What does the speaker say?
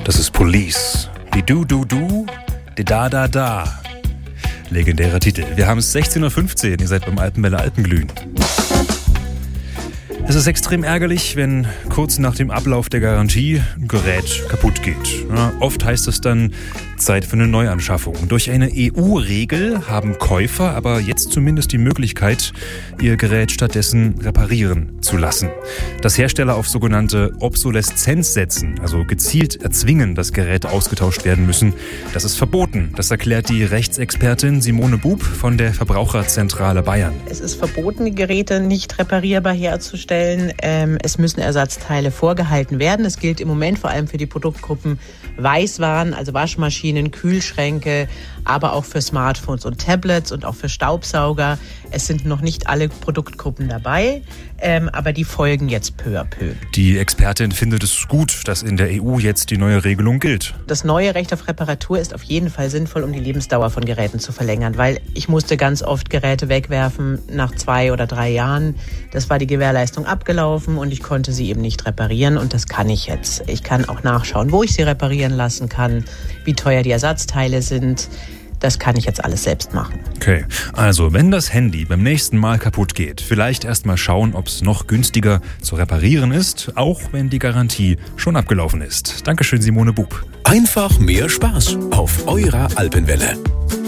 Das ist Police. Die Du, die Da. Legendärer Titel. Wir haben es 16.15 Uhr, ihr seid beim Alpenwelle Alpenglühen. Es ist extrem ärgerlich, wenn kurz nach dem Ablauf der Garantie ein Gerät kaputt geht. Ja, oft heißt es dann Zeit für eine Neuanschaffung. Durch eine EU-Regel haben Käufer aber jetzt zumindest die Möglichkeit, ihr Gerät stattdessen reparieren zu lassen. Dass Hersteller auf sogenannte Obsoleszenz setzen, also gezielt erzwingen, dass Geräte ausgetauscht werden müssen, das ist verboten. Das erklärt die Rechtsexpertin Simone Bub von der Verbraucherzentrale Bayern. Es ist verboten, die Geräte nicht reparierbar herzustellen. Es müssen Ersatzteile vorgehalten werden. Das gilt im Moment vor allem für die Produktgruppen Weißwaren, also Waschmaschinen, Kühlschränke, aber auch für Smartphones und Tablets und auch für Staubsauger. Es sind noch nicht alle Produktgruppen dabei, aber die folgen jetzt peu à peu. Die Expertin findet es gut, dass in der EU jetzt die neue Regelung gilt. Das neue Recht auf Reparatur ist auf jeden Fall sinnvoll, um die Lebensdauer von Geräten zu verlängern, weil ich musste ganz oft Geräte wegwerfen nach 2 oder 3 Jahren. Das war die Gewährleistung abgelaufen und ich konnte sie eben nicht reparieren und das kann ich jetzt. Ich kann auch nachschauen, wo ich sie reparieren lassen kann, wie teuer die Ersatzteile sind. Das kann ich jetzt alles selbst machen. Okay, also wenn das Handy beim nächsten Mal kaputt geht, vielleicht erst mal schauen, ob es noch günstiger zu reparieren ist, auch wenn die Garantie schon abgelaufen ist. Dankeschön, Simone Bub. Einfach mehr Spaß auf eurer Alpenwelle.